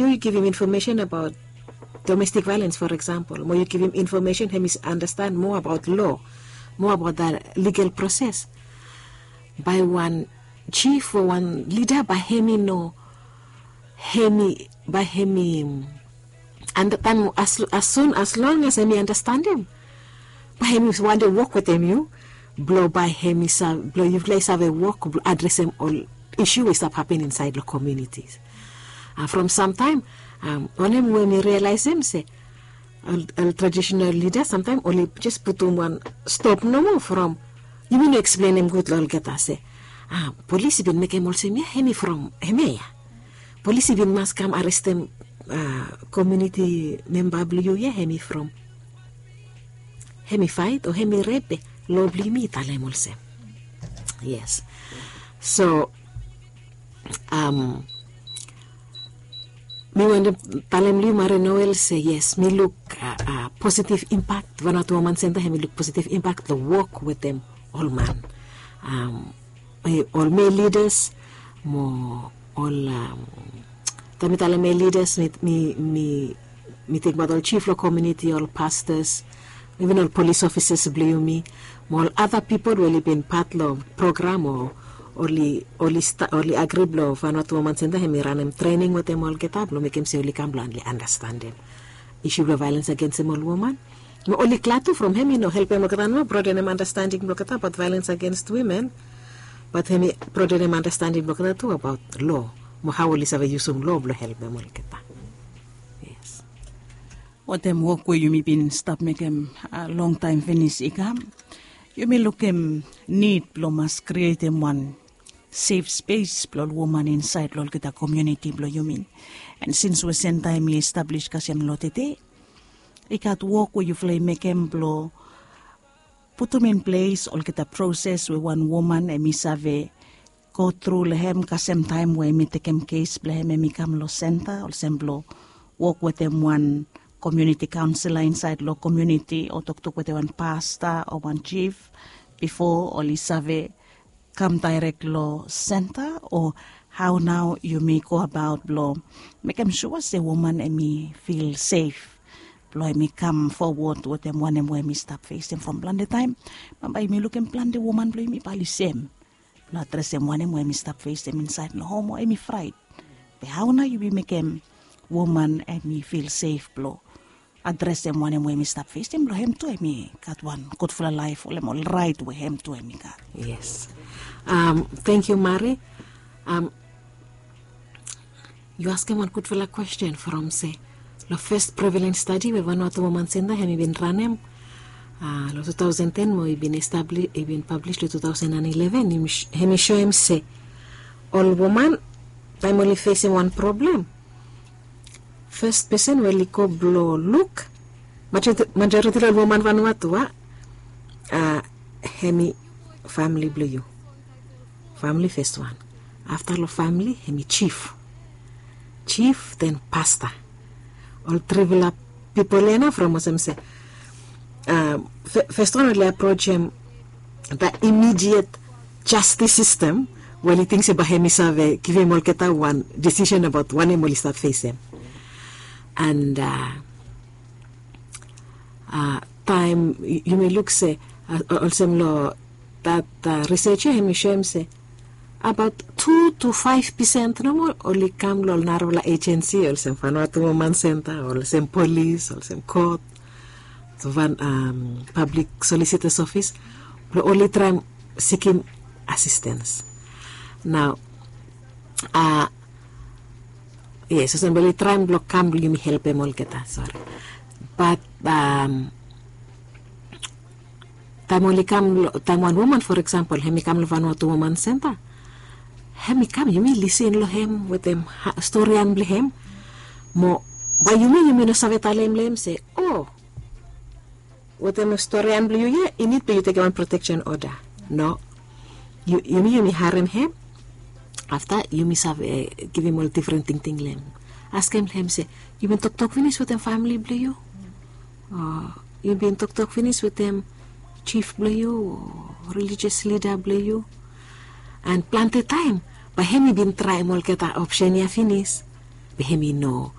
you give him information about domestic violence, for example, more you give him information, he understand more about law, more about the legal process. By one chief or one leader, by him and as long as him understand him, by him want to work with him, you blow by him blow you guys have a work address him all issues that happen inside the communities. From some time, only when we realize him say, a traditional leader sometimes only just put him one stop no more from. You mean explain him good lol get us say, police been make him also me hemi from hemi. Police been must come arrest him community member blue yeah hemi from. Hemi fight or hemi rape lovely me talem also. Yes. So me when the Talemli Mare Noel say yes, me look positive impact. Vanuatu Woman Center, me look positive impact. The work with them all man, all male leaders, more all. Tamitala male leaders, me think about all chief law community, all pastors, even all police officers. Blue me, more other people will be in part of program or. Only agreeable of Vanuatu Woman Center, he ran him training with them all get up, make him say only can bluntly understand him. Issue of violence against him all woman. But only clatu from him, help him broaden him understanding about violence against women, but him broaden him understanding too about law. How will he use some law help him all get up. Yes. What them work where you may been stop make him a long time finish ikam. You may look him need blow must create him one safe space blow woman inside lol kita community blow you mean. And since we send time we establish kasem lotete, ikat work where you fly make him blow put them in place all kita process with one woman and me save go through lehem kasem time where me take him case blehem me come lo center or sem blow work with them one community counselor inside law community or talk with one pastor or one chief before or save come direct law center or how now you may go about law make them sure the woman and me feel safe blow me come forward with them one and where me stop facing from plan the time but by me looking plan the woman blow me probably same blow address them one and where me stop face them inside no home or me fright but how now you be make them woman and me feel safe blow address them one and where me stop face them blow him to me got one good for a life or all right with him to me got. Yes. Thank you, Mary. You ask him one good for a question from say the first prevalence study we Vanuatu Woman Center have been running 2010 mo been established been published in 2011 him show him say all woman time only facing one problem. First person will go blow look majority of woman Vanuatu hemi family blue you family first one after the family hemi chief then pastor all trivial people lena from us say first one will approach him the immediate justice system when he thinks about him give him all get one decision about one him will start facing and time you may look say also law that researcher him show him say about 2 to 5% no more only come lol narola agency or some Vanuatu Woman Center or some police or some court so public solicitor's office but only try seeking assistance now yes so somebody try block come you me help him all get that sorry but time only come time one woman for example hemi come Vanuatu Woman Center hemi come you mean listen lo him with them story and him mo by you mean no sabe talem lem say oh with them story and you yeah you need to take one protection order no you mean harm him after you miss have give him all different thing lem ask him say you been talk finish with them family blue you you been talk finish with them chief blue you religious leader blue you and plenty time but hemi been try all get option ya finish but hemi no